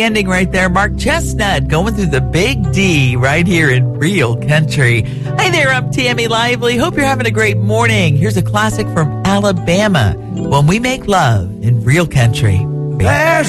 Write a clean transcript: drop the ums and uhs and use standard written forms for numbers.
Ending right there, Mark Chestnut going through the Big D right here in Real Country. Hey there, I'm Tammy Lively. Hope you're having a great morning. Here's a classic from Alabama, When We Make Love in Real Country. There's